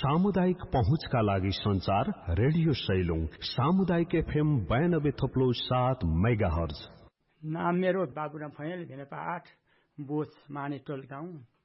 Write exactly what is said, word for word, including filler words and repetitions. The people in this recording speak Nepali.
सामुदायिक पहुँचका लागि संचार रेडियो सैलुङ सामुदायिक एफएम बयानब्बे थप्लो सात मेगा हर्ज। नाम मेरो बाबुराम फैल, भेनेपा आठ, बोस मानेटोल गाउँ,